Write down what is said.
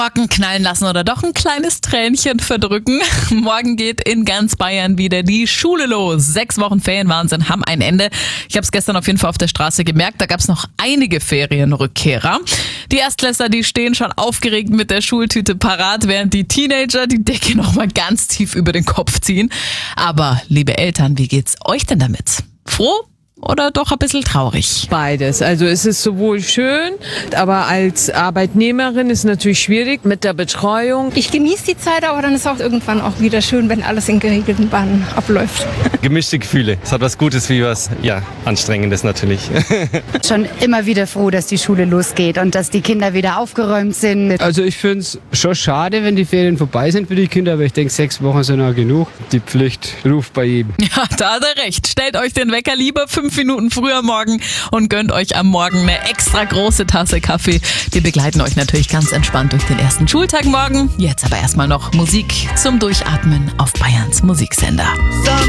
Backen knallen lassen oder doch ein kleines Tränchen verdrücken. Morgen geht in ganz Bayern wieder die Schule los. 6 Wochen Ferienwahnsinn haben ein Ende. Ich habe es gestern auf jeden Fall auf der Straße gemerkt, da gab es noch einige Ferienrückkehrer. Die Erstklässler, die stehen schon aufgeregt mit der Schultüte parat, während die Teenager die Decke nochmal ganz tief über den Kopf ziehen. Aber liebe Eltern, wie geht's euch denn damit? Froh? Oder doch ein bisschen traurig? Beides. Also es ist sowohl schön, aber als Arbeitnehmerin ist es natürlich schwierig mit der Betreuung. Ich genieße die Zeit, aber dann ist auch irgendwann auch wieder schön, wenn alles in geregelten Bahnen abläuft. Gemischte Gefühle. Es hat was Gutes wie was, Anstrengendes natürlich. Schon immer wieder froh, dass die Schule losgeht und dass die Kinder wieder aufgeräumt sind. Also ich finde es schon schade, wenn die Ferien vorbei sind für die Kinder, aber ich denke, 6 Wochen sind noch genug. Die Pflicht ruft bei jedem. Ja, da hat er recht. Stellt euch den Wecker lieber 5 Minuten früher morgen und gönnt euch am Morgen eine extra große Tasse Kaffee. Wir begleiten euch natürlich ganz entspannt durch den ersten Schultag morgen. Jetzt aber erstmal noch Musik zum Durchatmen auf Bayerns Musiksender.